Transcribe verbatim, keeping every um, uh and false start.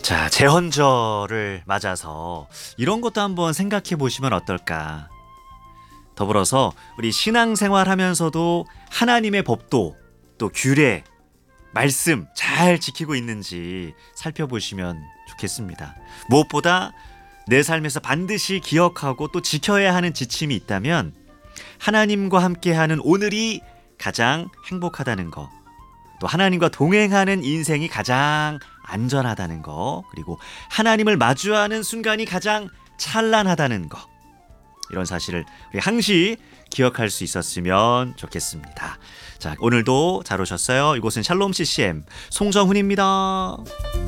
자, 제헌절을 맞아서 이런 것도 한번 생각해 보시면 어떨까. 더불어서 우리 신앙생활 하면서도 하나님의 법도 또 규례, 말씀 잘 지키고 있는지 살펴보시면 좋겠습니다. 무엇보다 내 삶에서 반드시 기억하고 또 지켜야 하는 지침이 있다면 하나님과 함께하는 오늘이 가장 행복하다는 거, 또 하나님과 동행하는 인생이 가장 안전하다는 거, 그리고 하나님을 마주하는 순간이 가장 찬란하다는 거, 이런 사실을 우리 항시 기억할 수 있었으면 좋겠습니다. 자, 오늘도 잘 오셨어요. 이곳은 샬롬 씨씨엠 송정훈입니다.